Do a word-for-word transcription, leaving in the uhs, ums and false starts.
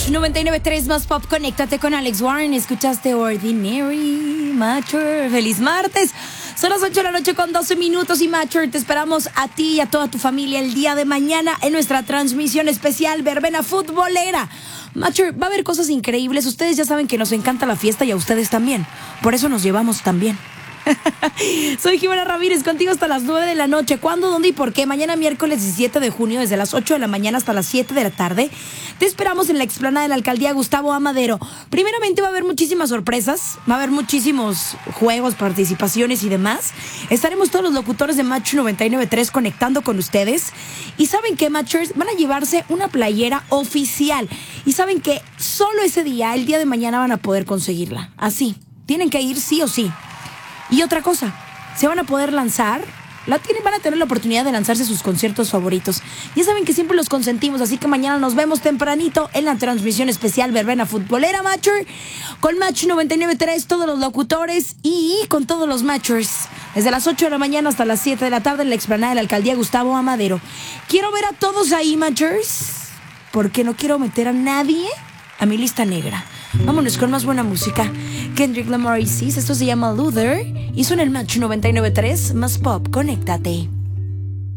Match noventa y nueve punto tres más pop. Conéctate con Alex Warren. Escuchaste Ordinary Mature. Feliz martes. Son las ocho de la noche con doce minutos y Mature, te esperamos a ti y a toda tu familia el día de mañana en nuestra transmisión especial Verbena Futbolera. Mature, va a haber cosas increíbles. Ustedes ya saben que nos encanta la fiesta y a ustedes también. Por eso nos llevamos también. Soy Jimena Ramírez, contigo hasta las nueve de la noche. ¿Cuándo, dónde y por qué? Mañana miércoles diecisiete de junio, desde las ocho de la mañana hasta las siete de la tarde. Te esperamos en la explanada de la alcaldía Gustavo A. Madero. Primeramente va a haber muchísimas sorpresas, va a haber muchísimos juegos, participaciones y demás. Estaremos todos los locutores de Match noventa y nueve punto tres conectando con ustedes. Y ¿saben qué, Matchers? Van a llevarse una playera oficial. Y ¿saben qué? Solo ese día, el día de mañana, van a poder conseguirla. Así, tienen que ir sí o sí. Y otra cosa, se van a poder lanzar, la tienen, van a tener la oportunidad de lanzarse sus conciertos favoritos. Ya saben que siempre los consentimos, así que mañana nos vemos tempranito en la transmisión especial Verbena Futbolera, Matcher, con Match noventa y nueve punto tres, todos los locutores y con todos los Matchers, desde las ocho de la mañana hasta las siete de la tarde en la explanada de la alcaldía Gustavo A. Madero. Quiero ver a todos ahí, Matchers, porque no quiero meter a nadie a mi lista negra. Vámonos con más buena música. Kendrick Lamar y Sis, esto se llama Luther y suena el Match noventa y nueve punto tres más pop. Conéctate.